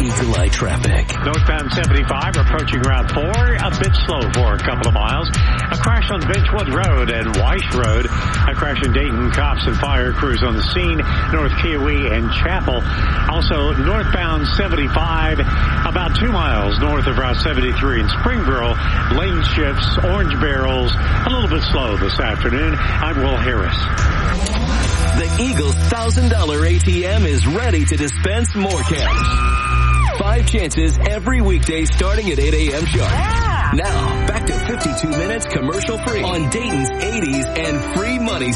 Eagle Eye traffic. Northbound 75 approaching Route 4, a bit slow for a couple of miles. A crash on Benchwood Road and Weiss Road. A crash in Dayton. Cops and fire crews on the scene. North Kiowee and Chapel. Also northbound 75 about 2 miles north of Route 73 in Springboro. Lane shifts, orange barrels, a little bit slow this afternoon. I'm Will Harris. The Eagles $1,000 ATM is ready to dispense more cash. 5 chances every weekday starting at 8 a.m. sharp. Yeah. Now, back to 52 minutes commercial free on Dayton's 80s and free money